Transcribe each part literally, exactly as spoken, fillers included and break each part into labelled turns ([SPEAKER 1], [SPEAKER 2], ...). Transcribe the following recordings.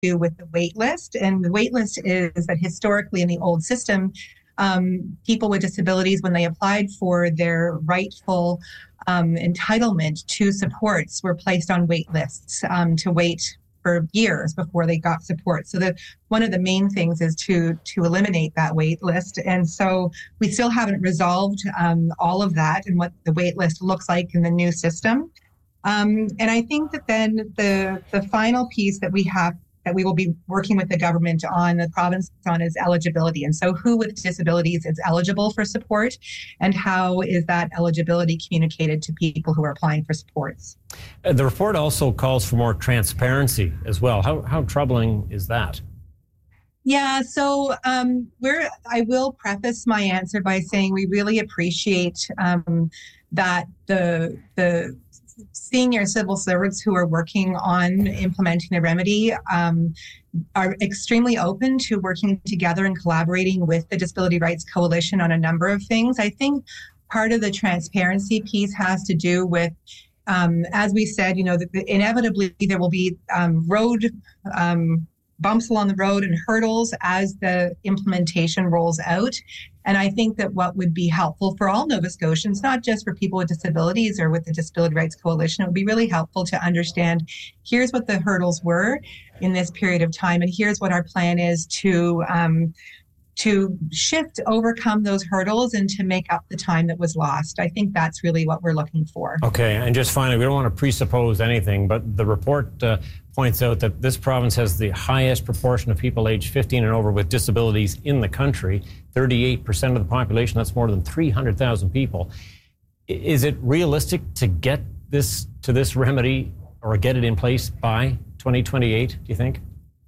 [SPEAKER 1] do with the wait list. And the wait list is that historically in the old system, um, people with disabilities, when they applied for their rightful um, entitlement to supports, were placed on wait lists um, to wait for years before they got support. So the one of the main things is to to eliminate that wait list. And so we still haven't resolved um, all of that and what the wait list looks like in the new system. Um, and I think that then the the final piece that we have that we will be working with the government on, the province on, is eligibility. And so who with disabilities is eligible for support, and how is that eligibility communicated to people who are applying for supports?
[SPEAKER 2] Uh, the report also calls for more transparency as well. How how troubling is that?
[SPEAKER 1] Yeah, so um, we're. I will preface my answer by saying we really appreciate um, that the the senior civil servants who are working on implementing the remedy um, are extremely open to working together and collaborating with the Disability Rights Coalition on a number of things. I think part of the transparency piece has to do with, um, as we said, you know, the, the, inevitably there will be um, road um, bumps along the road and hurdles as the implementation rolls out. And I think that what would be helpful for all Nova Scotians, not just for people with disabilities or with the Disability Rights Coalition, it would be really helpful to understand, here's what the hurdles were in this period of time, and here's what our plan is to um, to shift, overcome those hurdles, and to make up the time that was lost. I think that's really what we're looking for.
[SPEAKER 2] Okay, and just finally, we don't want to presuppose anything, but the report uh, points out that this province has the highest proportion of people aged fifteen and over with disabilities in the country, thirty-eight percent of the population. That's more than three hundred thousand people. Is it realistic to get this to this remedy or get it in place by twenty twenty-eight, do you think?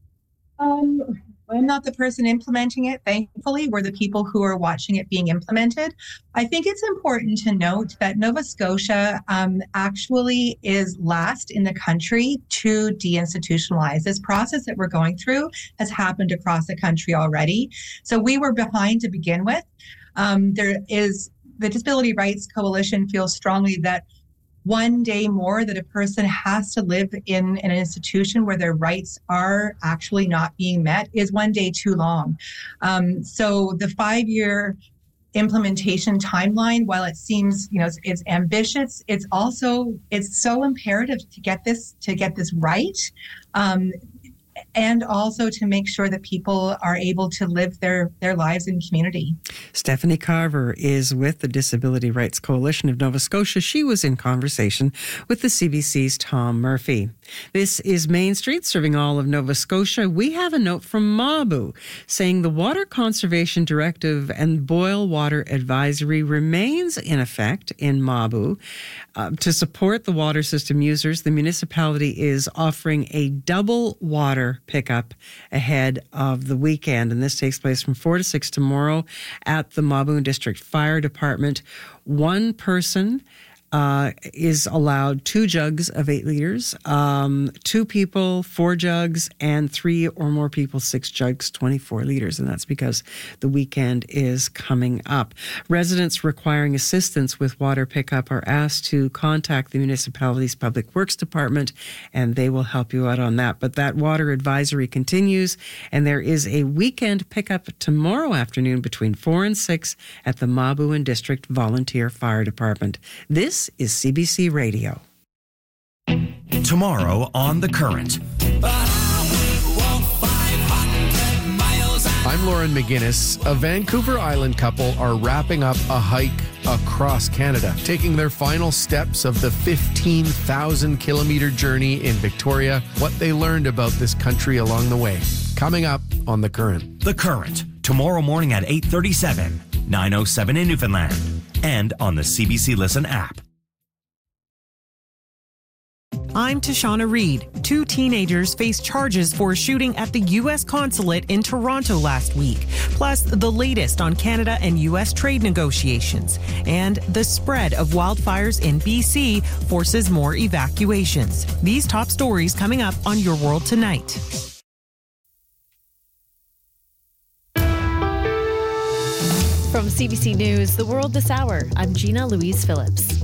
[SPEAKER 1] Um, I'm not the person implementing it, thankfully. We're the people who are watching it being implemented. I think it's important to note that Nova Scotia um, actually is last in the country to deinstitutionalize. This process that we're going through has happened across the country already. So we were behind to begin with. Um, there is, the Disability Rights Coalition feels strongly that one day more that a person has to live in an institution where their rights are actually not being met is one day too long. Um, so the five-year implementation timeline, while it seems, you know, it's, it's ambitious, it's also, it's so imperative to get this, to get this right. Um, and also to make sure that people are able to live their, their lives in community.
[SPEAKER 3] Stephanie Carver is with the Disability Rights Coalition of Nova Scotia. She was in conversation with the C B C's Tom Murphy. This is Main Street, serving all of Nova Scotia. We have a note from Mabou saying the Water Conservation Directive and Boil Water Advisory remains in effect in Mabou. Uh, to support the water system users, the municipality is offering a double water pickup ahead of the weekend, and this takes place from four to six tomorrow at the Mabou District Fire Department. One person Uh, is allowed two jugs of eight liters, um, two people, four jugs, and three or more people, six jugs, twenty-four liters. And that's because the weekend is coming up. Residents requiring assistance with water pickup are asked to contact the municipality's Public Works Department, and they will help you out on that. But that water advisory continues, and there is a weekend pickup tomorrow afternoon between four and six at the Mabou and District Volunteer Fire Department. This is C B C Radio.
[SPEAKER 4] Tomorrow on The Current.
[SPEAKER 5] I'm Lauren McGuinness. A Vancouver Island couple are wrapping up a hike across Canada, taking their final steps of the fifteen thousand kilometer journey in Victoria, what they learned about this country along the way. Coming up on The Current.
[SPEAKER 4] The Current, tomorrow morning at eight thirty-seven, nine oh seven in Newfoundland, and on the C B C Listen app.
[SPEAKER 6] I'm Tashana Reed. Two teenagers faced charges for a shooting at the U S consulate in Toronto last week, plus the latest on Canada and U S trade negotiations. And the spread of wildfires in B C forces more evacuations. These top stories coming up on Your World Tonight.
[SPEAKER 7] From C B C News, The World This Hour, I'm Gina Louise Phillips.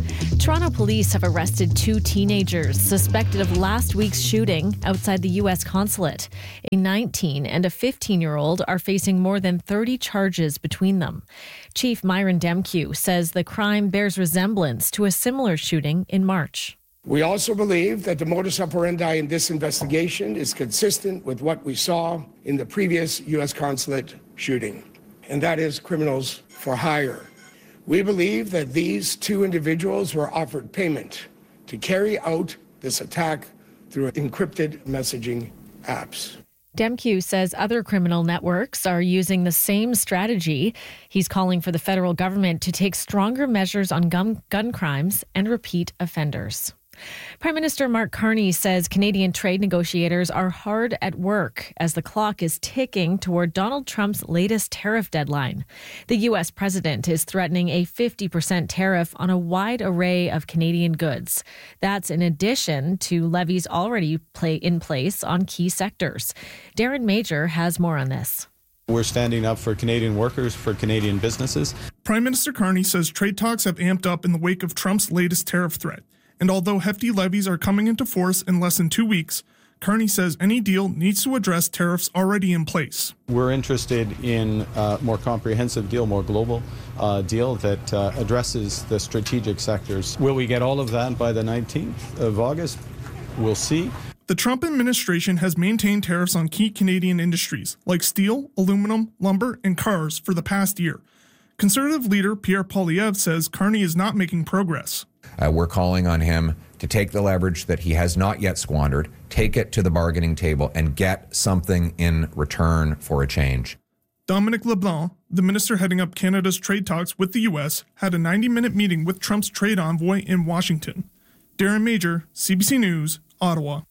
[SPEAKER 7] Toronto police have arrested two teenagers suspected of last week's shooting outside the U S consulate. A nineteen and a fifteen-year-old are facing more than thirty charges between them. Chief Myron Demkew says the crime bears resemblance to a similar shooting in March.
[SPEAKER 8] We also believe that the modus operandi in this investigation is consistent with what we saw in the previous U S consulate shooting, and that is criminals for hire. We believe that these two individuals were offered payment to carry out this attack through encrypted messaging apps.
[SPEAKER 7] Demkew says other criminal networks are using the same strategy. He's calling for the federal government to take stronger measures on gun, gun crimes and repeat offenders. Prime Minister Mark Carney says Canadian trade negotiators are hard at work as the clock is ticking toward Donald Trump's latest tariff deadline. The U S president is threatening a fifty percent tariff on a wide array of Canadian goods. That's in addition to levies already play in place on key sectors. Darren Major has more on this.
[SPEAKER 9] We're standing up for Canadian workers, for Canadian businesses.
[SPEAKER 10] Prime Minister Carney says trade talks have amped up in the wake of Trump's latest tariff threat. And although hefty levies are coming into force in less than two weeks, Carney says any deal needs to address tariffs already in place.
[SPEAKER 9] We're interested in a more comprehensive deal, more global uh, deal that uh, addresses the strategic sectors. Will we get all of that by the nineteenth of August? We'll see.
[SPEAKER 10] The Trump administration has maintained tariffs on key Canadian industries like steel, aluminum, lumber, and cars for the past year. Conservative leader Pierre Poilievre says Carney is not making progress.
[SPEAKER 11] Uh, we're calling on him to take the leverage that he has not yet squandered, take it to the bargaining table, and get something in return for a change.
[SPEAKER 10] Dominic LeBlanc, the minister heading up Canada's trade talks with the U S, had a ninety-minute meeting with Trump's trade envoy in Washington. Darren Major, C B C News, Ottawa.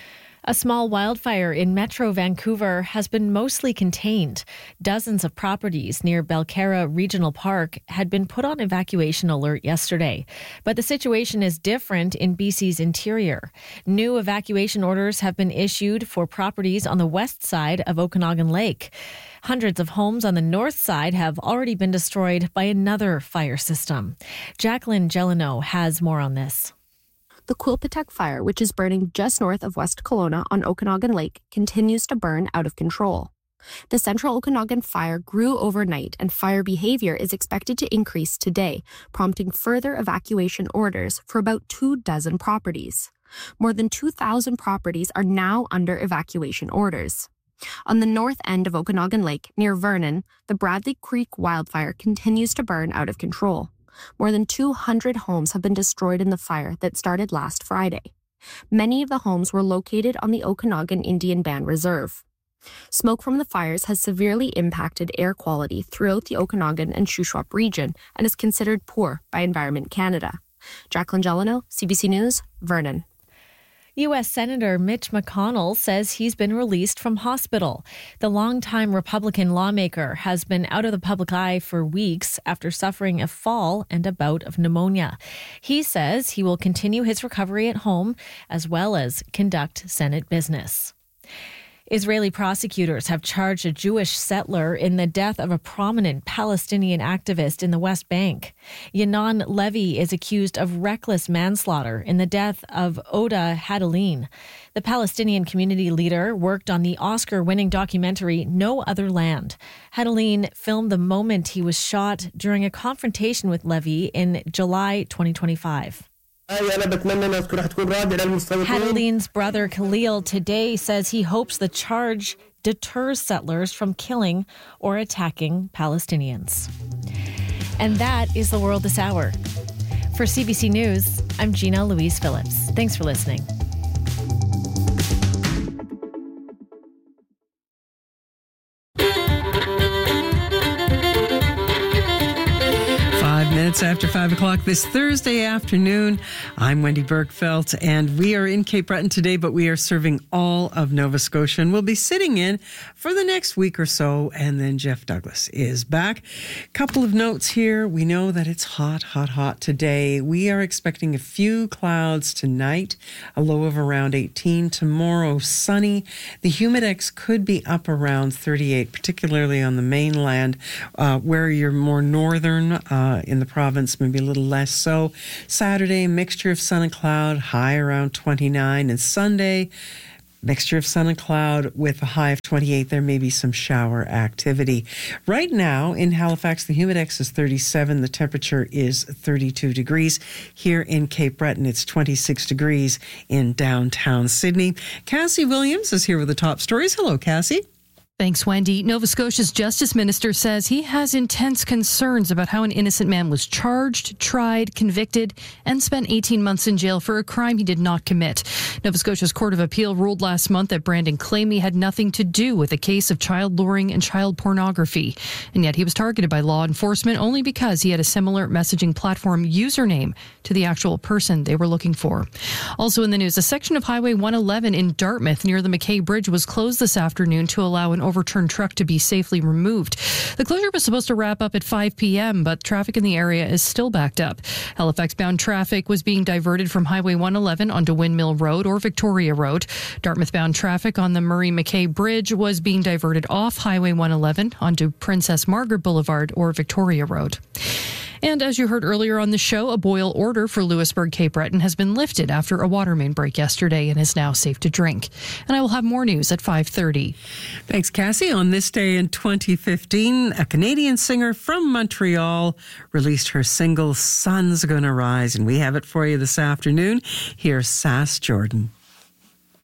[SPEAKER 7] A small wildfire in Metro Vancouver has been mostly contained. Dozens of properties near Belcarra Regional Park had been put on evacuation alert yesterday. But the situation is different in B C's interior. New evacuation orders have been issued for properties on the west side of Okanagan Lake. Hundreds of homes on the north side have already been destroyed by another fire system. Jacqueline Gelano has more on this.
[SPEAKER 12] The Quilpatech fire, which is burning just north of West Kelowna on Okanagan Lake, continues to burn out of control. The Central Okanagan fire grew overnight, and fire behavior is expected to increase today, prompting further evacuation orders for about two dozen properties. More than two thousand properties are now under evacuation orders. On the north end of Okanagan Lake, near Vernon, the Bradley Creek wildfire continues to burn out of control. More than two hundred homes have been destroyed in the fire that started last Friday. Many of the homes were located on the Okanagan Indian Band Reserve. Smoke from the fires has severely impacted air quality throughout the Okanagan and Shuswap region and is considered poor by Environment Canada. Jacqueline Gelano, C B C News, Vernon.
[SPEAKER 7] U S Senator Mitch McConnell says he's been released from hospital. The longtime Republican lawmaker has been out of the public eye for weeks after suffering a fall and a bout of pneumonia. He says he will continue his recovery at home as well as conduct Senate business. Israeli prosecutors have charged a Jewish settler in the death of a prominent Palestinian activist in the West Bank. Yanon Levy is accused of reckless manslaughter in the death of Oda Hadalin. The Palestinian community leader worked on the Oscar-winning documentary No Other Land. Hadalin filmed the moment he was shot during a confrontation with Levy in July twenty twenty-five. Hadalin's brother Khalil today says he hopes the charge deters settlers from killing or attacking Palestinians. And that is the world this hour. For C B C News, I'm Gina Louise Phillips. Thanks for listening.
[SPEAKER 3] Minutes after five o'clock this Thursday afternoon. I'm Wendy Bergfeld, and we are in Cape Breton today, but we are serving all of Nova Scotia, and we'll be sitting in for the next week or so, and then Jeff Douglas is back. Couple of notes here. We know that it's hot, hot, hot today. We are expecting a few clouds tonight, a low of around eighteen. Tomorrow, sunny. The humidex could be up around thirty-eight, particularly on the mainland, uh, where you're more northern uh, in the province province, maybe a little less so. Saturday, mixture of sun and cloud, high around twenty-nine. And Sunday, mixture of sun and cloud with a high of twenty-eight. There may be some shower activity. Right now in Halifax, the humidex is thirty-seven. The temperature is thirty-two degrees. Here in Cape Breton, it's twenty-six degrees in downtown Sydney. Cassie Williams is here with the top stories. Hello, Cassie.
[SPEAKER 13] Thanks, Wendy. Nova Scotia's Justice Minister says he has intense concerns about how an innocent man was charged, tried, convicted, and spent eighteen months in jail for a crime he did not commit. Nova Scotia's Court of Appeal ruled last month that Brandon Clamey had nothing to do with a case of child luring and child pornography. And yet he was targeted by law enforcement only because he had a similar messaging platform username to the actual person they were looking for. Also in the news, a section of Highway one eleven in Dartmouth near the McKay Bridge was closed this afternoon to allow an overturned truck to be safely removed. The closure was supposed to wrap up at five p.m., but traffic in the area is still backed up. Halifax-bound traffic was being diverted from Highway one eleven onto Windmill Road or Victoria Road. Dartmouth-bound traffic on the Murray-McKay Bridge was being diverted off Highway one eleven onto Princess Margaret Boulevard or Victoria Road. And as you heard earlier on the show, a boil order for Lewisburg Cape Breton has been lifted after a water main break yesterday and is now safe to drink. And I will have more news at five thirty.
[SPEAKER 3] Thanks, Cassie. On this day in twenty fifteen, a Canadian singer from Montreal released her single, Sun's Gonna Rise, and we have it for you this afternoon. Here's Sass Jordan.